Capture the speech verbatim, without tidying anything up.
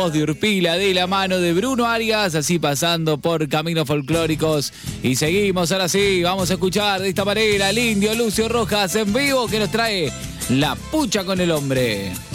de Urpila de la mano de Bruno Arias, así pasando por caminos folclóricos. Y seguimos, ahora sí, vamos a escuchar de esta manera al indio Lucio Rojas en vivo que nos trae La Pucha con el Hombre.